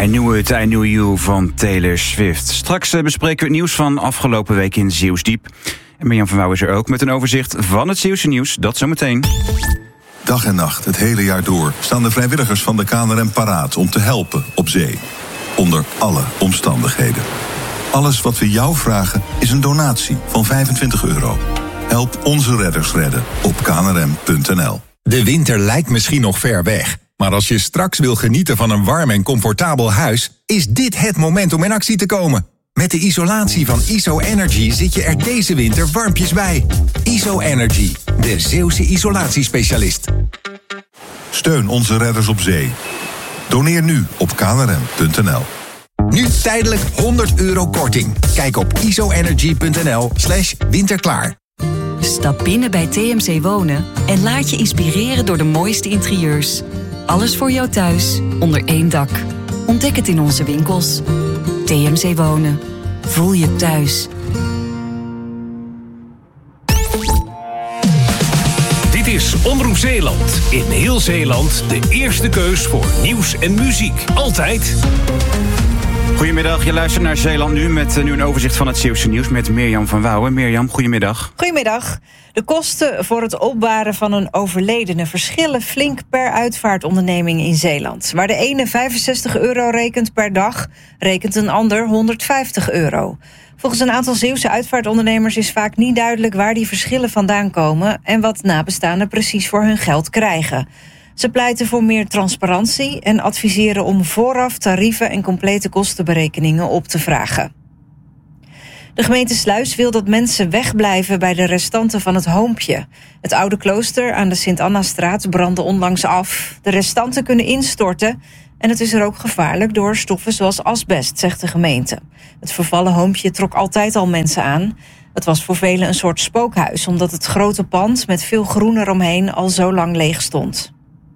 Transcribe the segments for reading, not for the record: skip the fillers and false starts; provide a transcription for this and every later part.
I Knew It, I Knew You van Taylor Swift. Straks bespreken we het nieuws van afgelopen week in Zeeuwsdiep. En Mirjam van Wouw is er ook met een overzicht van het Zeeuwse nieuws. Dat zometeen. Dag en nacht, het hele jaar door, staan de vrijwilligers van de KNRM paraat om te helpen op zee. Onder alle omstandigheden. Alles wat we jou vragen is een donatie van €25. Help onze redders redden op knrm.nl. De winter lijkt misschien nog ver weg. Maar als je straks wil genieten van een warm en comfortabel huis, is dit het moment om in actie te komen. Met de isolatie van ISO Energy zit je er deze winter warmpjes bij. ISO Energy, de Zeeuwse isolatiespecialist. Steun onze redders op zee. Doneer nu op knrm.nl. Nu tijdelijk €100 korting. Kijk op isoenergy.nl/winterklaar. Stap binnen bij TMC Wonen en laat je inspireren door de mooiste interieurs. Alles voor jou thuis, onder één dak. Ontdek het in onze winkels. TMC Wonen. Voel je thuis. Dit is Omroep Zeeland. In heel Zeeland de eerste keus voor nieuws en muziek. Altijd. Goedemiddag, je luistert naar Zeeland nu met nu een overzicht van het Zeeuwse nieuws met Mirjam van Wouw. Mirjam, goedemiddag. Goedemiddag. De kosten voor het opbaren van een overledene verschillen flink per uitvaartonderneming in Zeeland. Waar de ene €65 rekent per dag, rekent een ander €150. Volgens een aantal Zeeuwse uitvaartondernemers is vaak niet duidelijk waar die verschillen vandaan komen en wat nabestaanden precies voor hun geld krijgen. Ze pleiten voor meer transparantie en adviseren om vooraf tarieven en complete kostenberekeningen op te vragen. De gemeente Sluis wil dat mensen wegblijven bij de restanten van het Hoompje. Het oude klooster aan de Sint-Annastraat brandde onlangs af. De restanten kunnen instorten en het is er ook gevaarlijk door stoffen zoals asbest, zegt de gemeente. Het vervallen Hoompje trok altijd al mensen aan. Het was voor velen een soort spookhuis, omdat het grote pand met veel groen eromheen al zo lang leeg stond.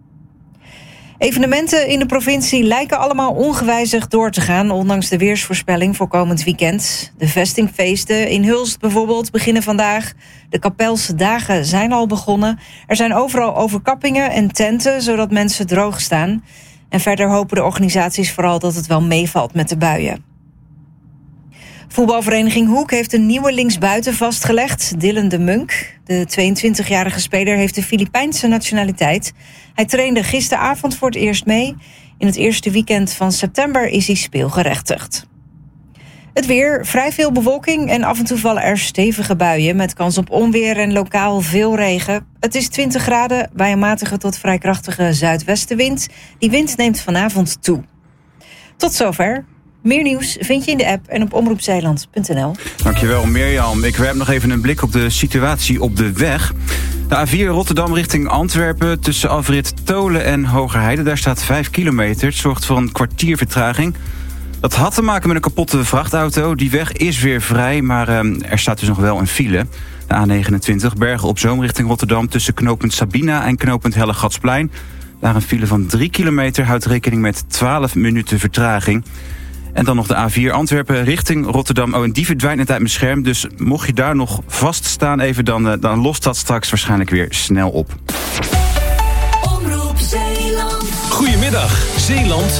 Evenementen in de provincie lijken allemaal ongewijzigd door te gaan, ondanks de weersvoorspelling voor komend weekend. De vestingfeesten in Hulst bijvoorbeeld beginnen vandaag. De Kapelse dagen zijn al begonnen. Er zijn overal overkappingen en tenten, zodat mensen droog staan. En verder hopen de organisaties vooral dat het wel meevalt met de buien. Voetbalvereniging Hoek heeft een nieuwe linksbuiten vastgelegd, Dylan de Munk. De 22-jarige speler heeft de Filipijnse nationaliteit. Hij trainde gisteravond voor het eerst mee. In het eerste weekend van september is hij speelgerechtigd. Het weer, vrij veel bewolking en af en toe vallen er stevige buien met kans op onweer en lokaal veel regen. Het is 20 graden bij een matige tot vrij krachtige zuidwestenwind. Die wind neemt vanavond toe. Tot zover. Meer nieuws vind je in de app en op omroepzeeland.nl. Dankjewel Mirjam. Ik werp nog even een blik op de situatie op de weg. De A4 Rotterdam richting Antwerpen tussen afrit Tolen en Hogerheide. Daar staat 5 kilometer. Het zorgt voor een kwartier vertraging. Dat had te maken met een kapotte vrachtauto. Die weg is weer vrij, maar er staat dus nog wel een file. De A29 Bergen op Zoom richting Rotterdam tussen knooppunt Sabina en knooppunt Hellegatsplein. Daar een file van 3 kilometer houdt rekening met 12 minuten vertraging. En dan nog de A4 Antwerpen richting Rotterdam. Oh, en die verdwijnt net uit mijn scherm. Dus mocht je daar nog vaststaan even, dan lost dat straks waarschijnlijk weer snel op. Goedemiddag, Zeeland.